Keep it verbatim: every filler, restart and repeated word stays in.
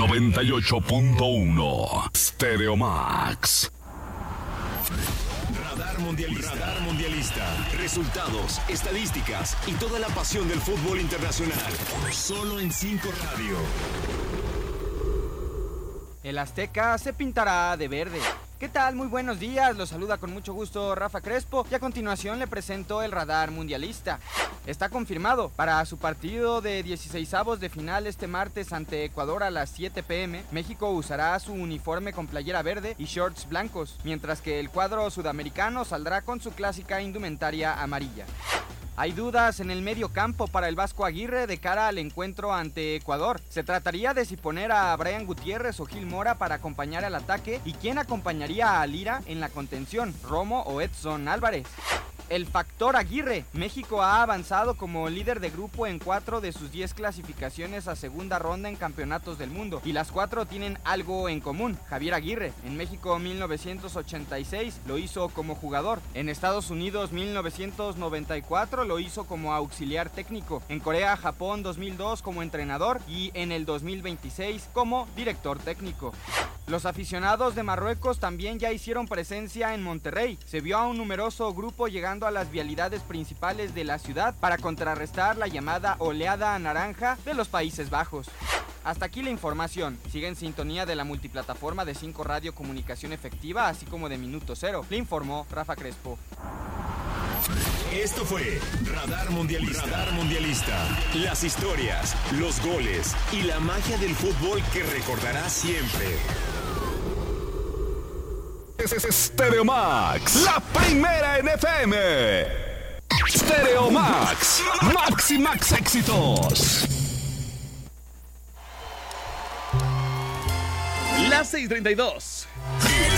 noventa y ocho punto uno Stereo Max. Radar Mundialista. Radar Mundialista. Resultados, estadísticas y toda la pasión del fútbol internacional. Solo en cinco Radio. El Azteca se pintará de verde. ¿Qué tal? Muy buenos días, los saluda con mucho gusto Rafa Crespo y a continuación le presento el Radar Mundialista. Está confirmado, para su partido de dieciseisavos de final este martes ante Ecuador a las siete pm, México usará su uniforme con playera verde y shorts blancos, mientras que el cuadro sudamericano saldrá con su clásica indumentaria amarilla. Hay dudas en el medio campo para el Vasco Aguirre de cara al encuentro ante Ecuador. Se trataría de si poner a Brian Gutiérrez o Gil Mora para acompañar al ataque y quién acompañaría a Lira en la contención, Romo o Edson Álvarez. El factor Aguirre. México ha avanzado como líder de grupo en cuatro de sus diez clasificaciones a segunda ronda en campeonatos del mundo, y las cuatro tienen algo en común. Javier Aguirre, en México mil novecientos ochenta y seis lo hizo como jugador, en Estados Unidos mil novecientos noventa y cuatro lo hizo como auxiliar técnico, en Corea, Japón dos mil dos como entrenador y en el dos mil veintiséis como director técnico. Los aficionados de Marruecos también ya hicieron presencia en Monterrey. Se vio a un numeroso grupo llegando a las vialidades principales de la ciudad para contrarrestar la llamada oleada naranja de los Países Bajos. Hasta aquí la información. Sigue en sintonía de la multiplataforma de cinco Radio Comunicación Efectiva, así como de Minuto Cero. Le informó Rafa Crespo. Esto fue Radar Mundialista. Radar Mundialista. Las historias, los goles y la magia del fútbol que recordarás siempre. Stereo Max, la primera en F M. Stereo Max, Max y Max éxitos. Las seis treinta y dos.